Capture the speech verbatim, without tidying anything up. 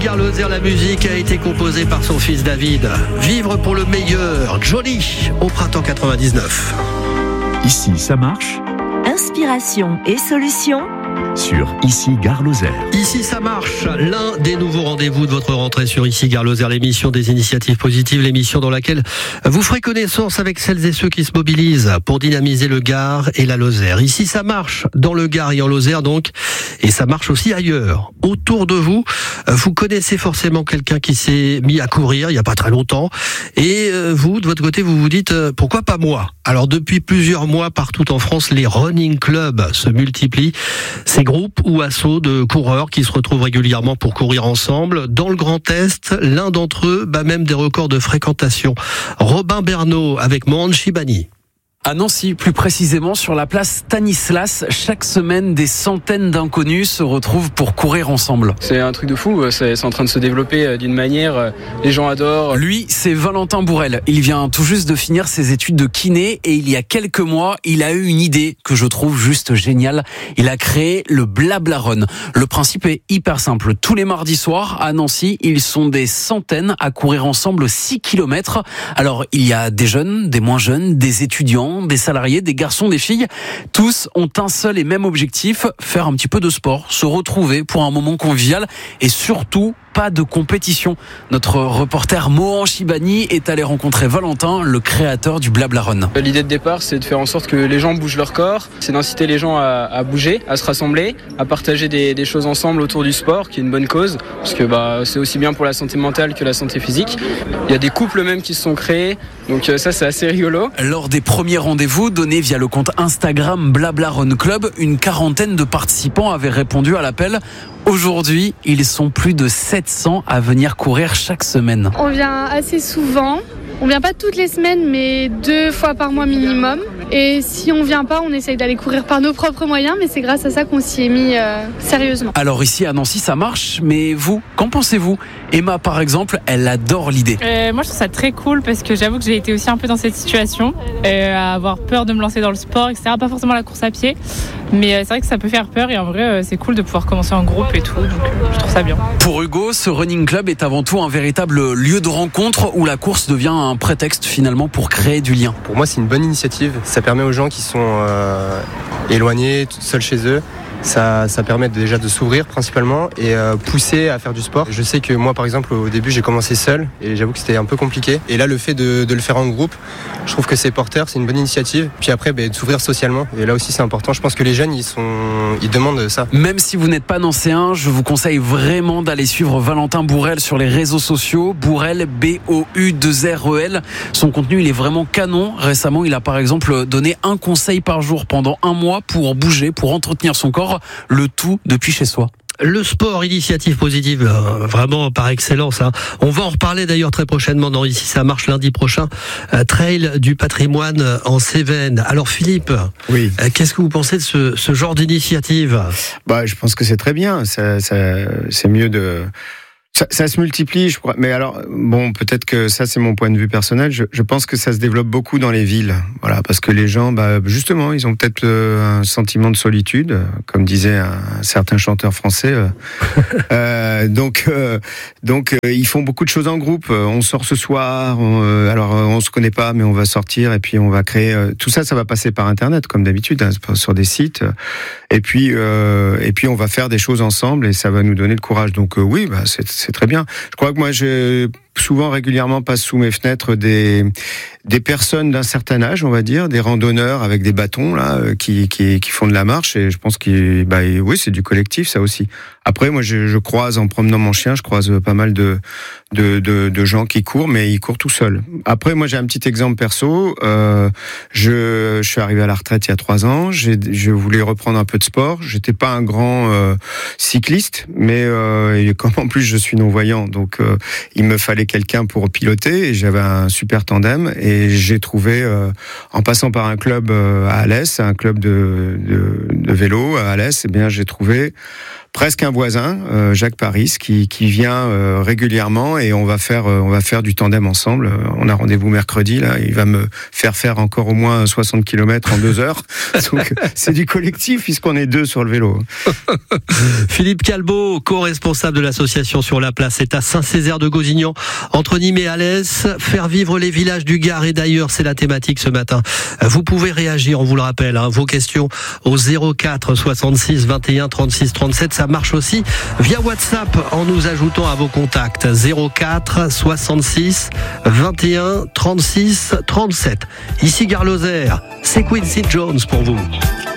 Gare Lozère, la musique a été composée par son fils David. Vivre pour le meilleur, Johnny, au printemps quatre-vingt-dix-neuf. Ici, ça marche. Inspiration et solutions sur Ici Gare Lozère. Ici ça marche, l'un des nouveaux rendez-vous de votre rentrée sur Ici Gare Lozère, l'émission des initiatives positives, l'émission dans laquelle vous ferez connaissance avec celles et ceux qui se mobilisent pour dynamiser le Gard et la Lozère. Ici ça marche, dans le Gard et en Lozère donc, et ça marche aussi ailleurs. Autour de vous, vous connaissez forcément quelqu'un qui s'est mis à courir il n'y a pas très longtemps, et vous, de votre côté, vous vous dites, pourquoi pas moi ? Alors depuis plusieurs mois, partout en France, les running clubs se multiplient. Ces groupes ou assauts de coureurs qui se retrouvent régulièrement pour courir ensemble. Dans le Grand Est, l'un d'entre eux bat même des records de fréquentation. Robin Bernot avec Mohan Shibani. À Nancy, plus précisément sur la place Stanislas, chaque semaine, des centaines d'inconnus se retrouvent pour courir ensemble. C'est un truc de fou, c'est, c'est en train de se développer d'une manière, les gens adorent. Lui, c'est Valentin Bourrel. Il vient tout juste de finir ses études de kiné et il y a quelques mois, il a eu une idée que je trouve juste géniale. Il a créé le Blabla Run. Le principe est hyper simple. Tous les mardis soirs, à Nancy, ils sont des centaines à courir ensemble six kilomètres. Alors, il y a des jeunes, des moins jeunes, des étudiants, des salariés, des garçons, des filles. Tous ont un seul et même objectif, faire un petit peu de sport, se retrouver pour un moment convivial et surtout pas de compétition. Notre reporter Mohan Shibani est allé rencontrer Valentin, le créateur du Blabla Run. L'idée de départ, c'est de faire en sorte que les gens bougent leur corps, c'est d'inciter les gens à, à bouger, à se rassembler, à partager des, des choses ensemble autour du sport, qui est une bonne cause, parce que bah, c'est aussi bien pour la santé mentale que la santé physique. Il y a des couples même qui se sont créés, donc ça c'est assez rigolo. Lors des premiers rendez-vous donnés via le compte Instagram Blabla Run Club, une quarantaine de participants avaient répondu à l'appel. Aujourd'hui, ils sont plus de sept cents à venir courir chaque semaine. On vient assez souvent. On vient pas toutes les semaines, mais deux fois par mois minimum. Et si on vient pas, on essaye d'aller courir par nos propres moyens, mais c'est grâce à ça qu'on s'y est mis euh, sérieusement. Alors ici à Nancy, ça marche, mais vous, qu'en pensez-vous ? Emma, par exemple, elle adore l'idée. Euh, moi, je trouve ça très cool parce que j'avoue que j'ai été aussi un peu dans cette situation, euh, à avoir peur de me lancer dans le sport, et cetera. Pas forcément la course à pied, mais euh, c'est vrai que ça peut faire peur et en vrai, euh, c'est cool de pouvoir commencer en groupe et tout, donc euh, je trouve ça bien. Pour Hugo, ce running club est avant tout un véritable lieu de rencontre où la course devient un prétexte finalement pour créer du lien. Pour moi, c'est une bonne initiative. Ça permet aux gens qui sont euh, éloignés, seuls chez eux, Ça, ça permet déjà de s'ouvrir principalement et euh, pousser à faire du sport. Je sais que moi par exemple au début j'ai commencé seul et j'avoue que c'était un peu compliqué. Et là le fait de, de le faire en groupe, je trouve que c'est porteur, c'est une bonne initiative. Puis après bah, de s'ouvrir socialement et là aussi c'est important. Je pense que les jeunes ils, sont, ils demandent ça. Même si vous n'êtes pas nancéen, je vous conseille vraiment d'aller suivre Valentin Bourrel sur les réseaux sociaux. Bourrel, B O U deux R E L. Son contenu il est vraiment canon. Récemment il a par exemple donné un conseil par jour pendant un mois pour bouger, pour entretenir son corps. Le tout depuis chez soi. Le sport, initiative positive, euh, vraiment par excellence. Hein. On va en reparler d'ailleurs très prochainement dans Ici ça marche lundi prochain. Euh, trail du patrimoine en Cévennes. Alors Philippe, oui. euh, qu'est-ce que vous pensez de ce, ce genre d'initiative ? Bah, je pense que c'est très bien. Ça, ça, c'est mieux de... Ça, ça se multiplie, je crois. Mais alors, bon, peut-être que ça, c'est mon point de vue personnel. Je, je pense que ça se développe beaucoup dans les villes. Voilà, parce que les gens, bah, justement, ils ont peut-être euh, un sentiment de solitude, comme disait un, un certain chanteur français. Euh, euh, donc, euh, donc, euh, ils font beaucoup de choses en groupe. On sort ce soir. On, euh, alors, on se connaît pas, mais on va sortir et puis on va créer. Euh, tout ça, ça va passer par Internet, comme d'habitude, hein, sur des sites. Et puis, euh, et puis, on va faire des choses ensemble et ça va nous donner le courage. Donc, euh, oui, bah, c'est, c'est très bien. Je crois que moi, je souvent régulièrement passe sous mes fenêtres des des personnes d'un certain âge, on va dire, des randonneurs avec des bâtons là qui qui, qui font de la marche et je pense que bah oui, c'est du collectif ça aussi. Après, moi, je, je croise en promenant mon chien, je croise pas mal de de de, de gens qui courent, mais ils courent tout seuls. Après, moi, j'ai un petit exemple perso. Euh, je je suis arrivé à la retraite il y a trois ans. J'ai je voulais reprendre un peu de sport. J'étais pas un grand euh, cycliste, mais euh, et comme en plus je suis non-voyant, donc euh, il me fallait quelqu'un pour piloter et j'avais un super tandem et j'ai trouvé euh, en passant par un club euh, à Alès, un club de, de, de vélo à Alès, et bien j'ai trouvé presque un voisin, euh, Jacques Paris, qui, qui vient euh, régulièrement et on va faire, euh, on va faire du tandem ensemble. On a rendez-vous mercredi, là. Il va me faire faire encore au moins soixante kilomètres en deux heures. Donc, c'est du collectif puisqu'on est deux sur le vélo. Philippe Calbo, co-responsable de l'association Sur la Place, est à Saint-Césaire-de-Gozignan, entre Nîmes et Alès. Faire vivre les villages du Gard et d'ailleurs, c'est la thématique ce matin. Vous pouvez réagir, on vous le rappelle, hein, vos questions au zéro quatre soixante-six vingt et un trente-six trente-sept. Ça marche aussi via WhatsApp en nous ajoutant à vos contacts zéro quatre soixante-six vingt et un trente-six trente-sept. Ici Gare Lozère, c'est Quincy Jones pour vous.